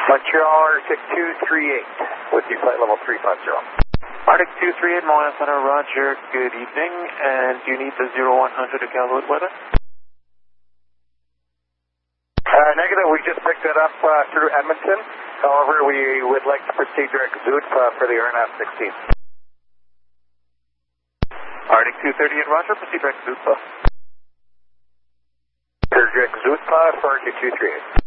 Montreal Arctic 238 with you, flight level 350. Arctic 238, Montreal Center, roger, good evening, and do you need the 0100 Iqaluit weather? Negative, we just picked it up through Edmonton. However, we would like to proceed direct Zoot for the RNAV 16. Arctic 238, roger, proceed direct Zoot. Direct Zoot for Arctic 238.